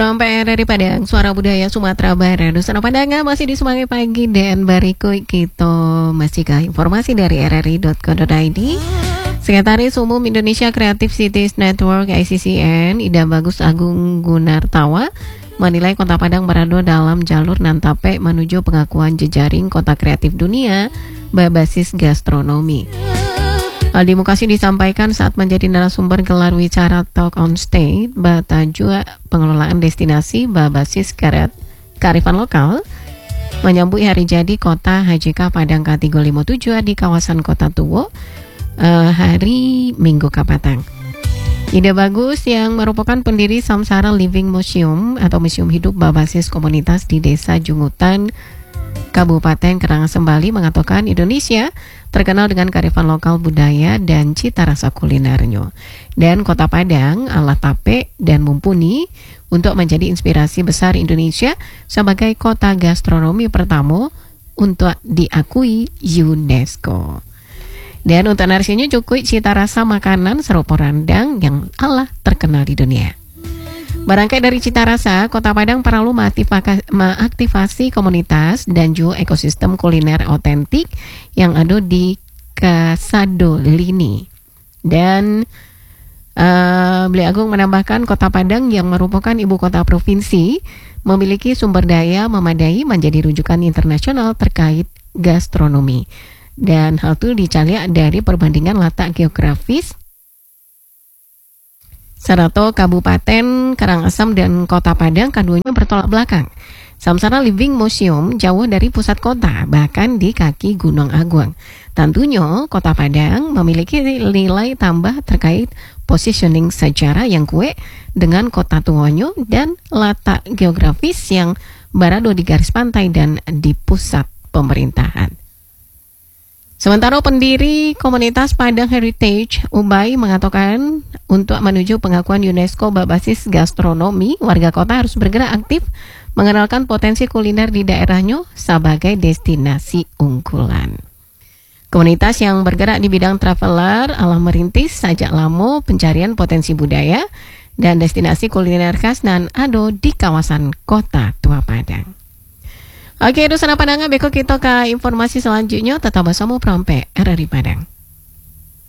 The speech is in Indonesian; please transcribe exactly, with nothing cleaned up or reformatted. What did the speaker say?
From P R R I Padang, Suara Budaya Sumatera Barat. Dusana Pandangan masih di Semangat Pagi dan berikut kita masih ke informasi dari r r i dot co dot i d. Sekretaris Umum Indonesia Creative Cities Network I C C N, Ida Bagus Agung Gunartawa, menilai Kota Padang berada dalam jalur nantape menuju pengakuan jejaring kota kreatif dunia berbasis gastronomi. Aldi Mukasi disampaikan saat menjadi narasumber gelar wicara Talk on Stage bertajuk pengelolaan destinasi berbasis kearifan lokal menyambut hari jadi Kota H J K Padang K tiga lima tujuh di kawasan Kota Tua uh, hari Minggu Kapatang. Ide Bagus yang merupakan pendiri Samsara Living Museum atau museum hidup berbasis komunitas di Desa Jungutan, Kabupaten Karangasem, Bali, mengatakan Indonesia terkenal dengan kearifan lokal budaya dan cita rasa kulinernya. Dan Kota Padang ala tape dan mumpuni untuk menjadi inspirasi besar Indonesia sebagai kota gastronomi pertama untuk diakui UNESCO. Dan untuk narasinya cukup cita rasa makanan serupa rendang yang ala terkenal di dunia. Barangkai dari cita rasa, Kota Padang perlu mengaktifasi komunitas dan juga ekosistem kuliner otentik yang ada di Kasadolini. Dan uh, Beli Agung menambahkan Kota Padang yang merupakan ibu kota provinsi memiliki sumber daya memadai menjadi rujukan internasional terkait gastronomi. Dan hal itu dicari dari perbandingan letak geografis Serato, Kabupaten Karangasem dan Kota Padang keduanya bertolak belakang. Samsara Living Museum jauh dari pusat kota, bahkan di kaki Gunung Agung. Tentunya Kota Padang memiliki nilai tambah terkait positioning sejarah yang kuat dengan kota tuanya dan letak geografis yang berada di garis pantai dan di pusat pemerintahan. Sementara pendiri komunitas Padang Heritage, Ubay, mengatakan untuk menuju pengakuan UNESCO berbasis gastronomi, warga kota harus bergerak aktif mengenalkan potensi kuliner di daerahnya sebagai destinasi unggulan. Komunitas yang bergerak di bidang traveler ala merintis sajak lama pencarian potensi budaya dan destinasi kuliner khas dan ado di kawasan Kota Tua Padang. Oke, Dusana Pandangan, beko kita ke informasi selanjutnya. Tetap bersama P R R I Padang.